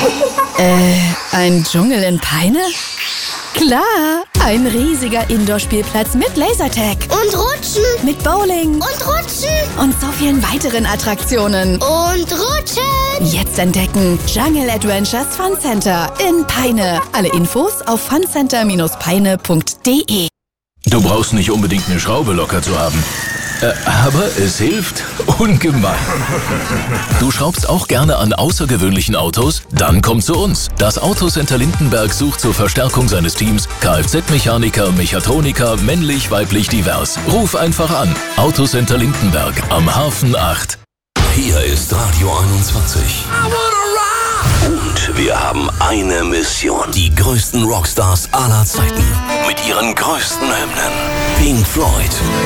Ein Dschungel in Peine? Klar, ein riesiger Indoor-Spielplatz mit Lasertag. Und Rutschen. Mit Bowling. Und Rutschen. Und so vielen weiteren Attraktionen. Und Rutschen. Jetzt entdecken Jungle Adventures Fun Center in Peine. Alle Infos auf funcenter-peine.de. Du brauchst nicht unbedingt eine Schraube locker zu haben. Aber es hilft ungemein. Du schraubst auch gerne an außergewöhnlichen Autos? Dann komm zu uns. Das Autocenter Lindenberg sucht zur Verstärkung seines Teams Kfz-Mechaniker, Mechatroniker, männlich, weiblich, divers. Ruf einfach an. Autocenter Lindenberg am Hafen 8. Hier ist Radio 21. Und wir haben eine Mission. Die größten Rockstars aller Zeiten. Mit ihren größten Hymnen. Pink Floyd.